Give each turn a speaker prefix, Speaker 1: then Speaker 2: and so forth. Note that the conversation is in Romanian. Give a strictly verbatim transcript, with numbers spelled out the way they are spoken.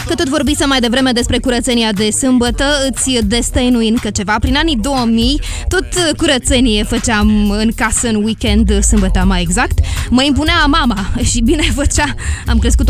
Speaker 1: Că tot vorbise mai devreme despre curățenia de sâmbătă, îți destăinui încă ceva. Prin anii două mii, tot curățenie făceam în casă în weekend, sâmbătă mai exact. Mă impunea mama și bine făcea. Am crescut